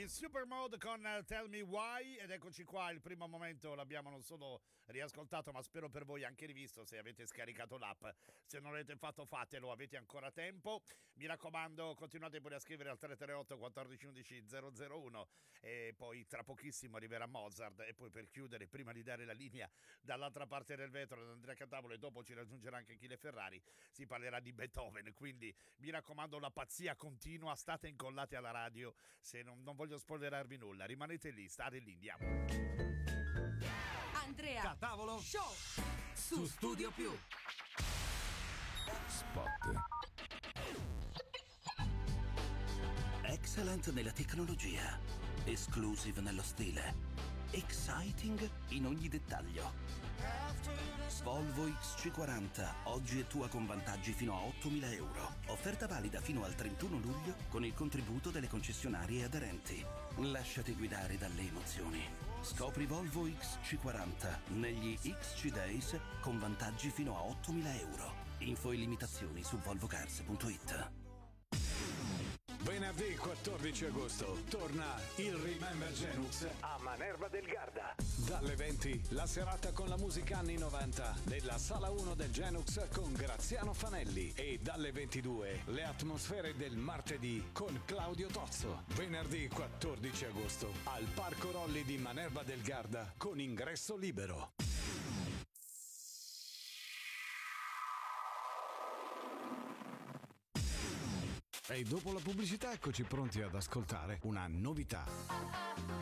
il Supermode con Tell Me Why, ed eccoci qua. Il primo momento l'abbiamo non solo riascoltato, ma spero per voi anche rivisto, se avete scaricato l'app. Se non l'avete fatto, fatelo, avete ancora tempo. Mi raccomando, continuate pure a scrivere al 338 14 11 001, e poi tra pochissimo arriverà Mozart. E poi, per chiudere, prima di dare la linea dall'altra parte del vetro ad Andrea Catavolo, e dopo ci raggiungerà anche Achille Ferrari, si parlerà di Beethoven. Quindi mi raccomando, la pazzia continua, state incollati alla radio. Se non voglio spoilerarvi nulla, rimanete lì, state lì, andiamo. Andrea Catavolo Show su Studio Più. Spot. Excellent nella tecnologia, exclusive nello stile, exciting in ogni dettaglio. Volvo XC40, oggi è tua con vantaggi fino a 8.000 euro. Offerta valida fino al 31 luglio con il contributo delle concessionarie aderenti. Lasciati guidare dalle emozioni. Scopri Volvo XC40 negli XC Days con vantaggi fino a 8.000 euro. Info e limitazioni su volvocars.it. Venerdì 14 agosto torna il Remember Genux a Manerva del Garda. Dalle 20 la serata con la musica anni 90 nella sala 1 del Genux con Graziano Fanelli, e dalle 22 le atmosfere del martedì con Claudio Tozzo. Venerdì 14 agosto al Parco Rolli di Manerva del Garda con ingresso libero. E dopo la pubblicità eccoci pronti ad ascoltare una novità.